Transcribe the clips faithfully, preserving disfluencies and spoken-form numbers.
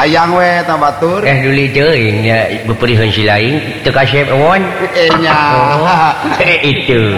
hayang we ta batur eh dulu teuing nya beperiheun si lain teu ka chef awon eh nya itu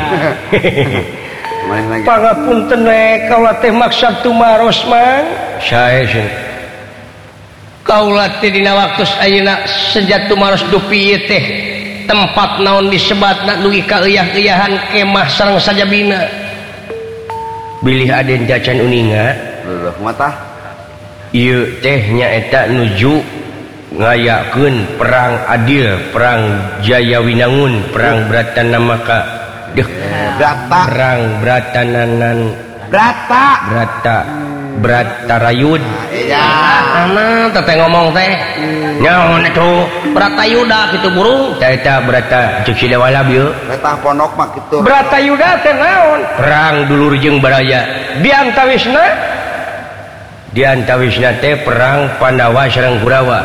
pangapunten we kaula teh maksud tumaros mang sae sih kaula teh dina waktos ayeuna sejat tumaros dupi ieu teh tempat naon disebatna dugi ka euyah-euyahan kemah sareng sajabina bilih aden jacan uninga leuh mata ieu teh nyaeta nuju ngayakeun perang adil perang Jaya Winangun perang Bratana Maka deuh Brata perang Bratananan Brata Brata Bratarayud iya ana teh ngomong teh nyaon atuh Bratayuda kitu burung tah eta Brata cek si Dewalab ieu retah pondok mah kitu Bratayuda teh naon perang dulur jeung baraya diantawisna diantawisna teh perang Pandawa sareng Kurawa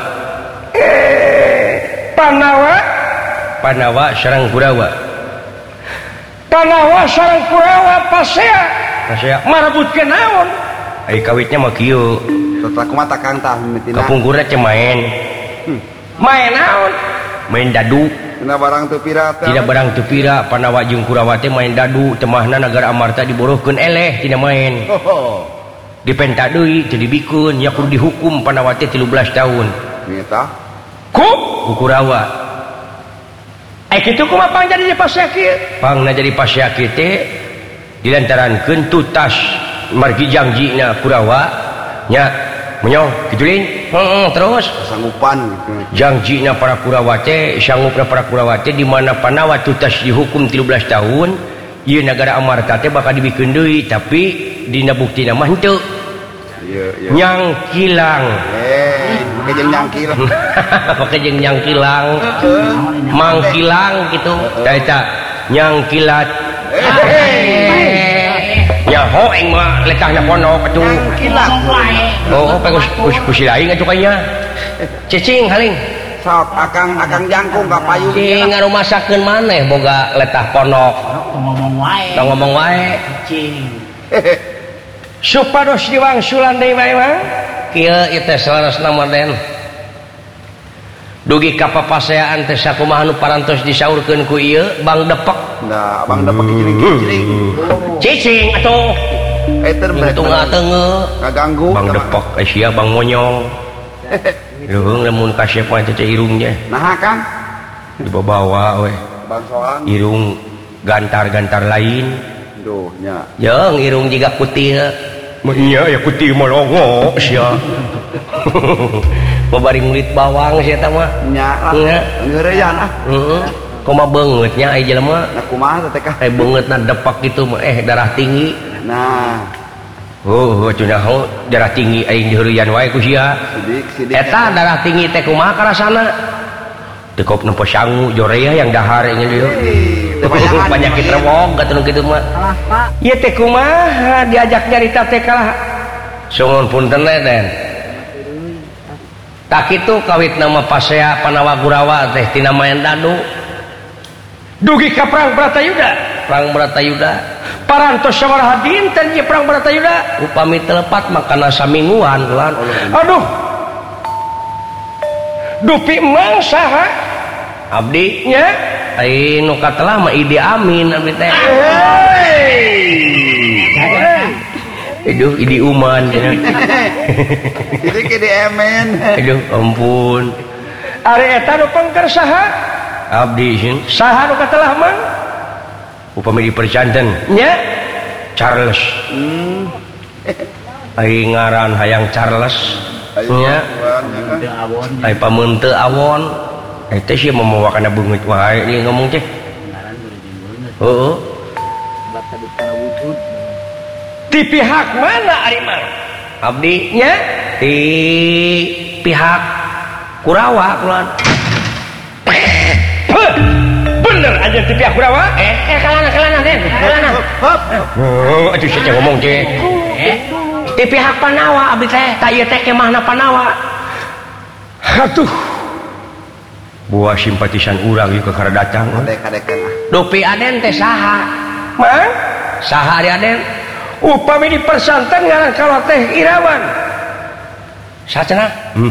eh Panawa Pandawa sareng Kurawa Panawa sareng Kurawa pasea pasea marebutkeun naon ai kawitnya mah kieu tetep kumaha kang tah mitina kapungkurna teh main main naon main dadu tina barang teu pira teh tidak barang teu pira Pandawa jeung Kurawa teh main dadu temahna nagara Amarta diborohkeun eleh tina main oh dipenta deui teu dibikeun nya kudu dihukum Pandawa teh tilu belas tahun nyata ku ku Kurawa ai kitu kumaha pang jadi pasea kieu pangna jadi pasea kieu teh dilantarankeun tutas margi jangjina Kurawa nya menyong kitu lin heeh terus sanggupan gitu jangjina para Kurawa teh sanggupna para Kurawa teh di mana Pandawa tutas dihukum tilu belas tahun ieu nagara Amarta teh bakal dibikeun deui tapi dina buktina mah henteu iya iya nyangkilang eh make jeung nyangkil pake jeung nyangkilang mangkilang gitu tah eta nyangkilat nya hoeng mah lekahna pondok atuh nyangkilat oh pegus kus lain atuh kayaknya cicing haling sok akang akang jangkung ka payung cing ngarumasakeun maneh boga letah pondok ngomong wae tong ngomong wae cing supados diwangsulan deui bae mah kieu ieu teh salarasna moden dugi ka papaseaan teh sakumaha nu parantos disaurkeun ku ieu Bang Depek da abang dapat kiciring-kiciring cicing atuh eh teu itu ngateungeu ngaganggu Bang Depok Asia Bang Monyong leuweung lamun ka chef mah teh irungnya nah kang dibawa we bang soang irung gantar-gantar lain duh nya jeung irung jiga putih nya ya putih molongo sia babari ngulit bawang sia eta mah nya lah nya ngeureyan ah heeh kumaha beungeut nya ai jelema nah kumaha teh kah ai beungeutna depek kitu mah eh darah tinggi nah oh cenah oh darah tinggi aing diheureuyan wae ku sia sidik sidik eta darah tinggi teh kumaha karasana teu kop nempo sangu jorea yang dahar ingin dia penyakit rewong katuh kitu mah salah pak ieu teh kumaha diajak nyarita teh kalah sungun punten den tak kitu kawit nama pasea Panawa Kurawa teh tina main dadu dugi ka perang Bratayuda perang Bratayuda parantos sabaraha dinten ieu perang Bratayuda upami telepat makana samingguan ulan aduh dupi emang saha abdi nya ai nu katelah mah Idi Amin abdi teh aduh Idi Uman cenah sidik di emen aduh ampun ari eta nu pengker saha abdi sieun saha nu katelah mang upami dipercanten nya Charles ai ngaran hayang Charles nya teu awon ai pameun teu awon eta sih memawakanna beungeut wae ieu ngomong teh ngaran kudu dibeungeut heeh sebab tadi kana wujud ti pihak mana ari mang abdi nya di pihak Kurawa kulan bener aja ti pihak Kurawa eh eh kalana kalana den kalana oh atuh sia ngomong teh eh ti pihak Panawa abdi teh ta ieu teh kemahna Panawa atuh buah simpatisan urang ieu keur datang kadek-kadek kan ah dupi aden teh saha mang saha ari aden upami di persanten ngaran kalau teh Irawan sacenah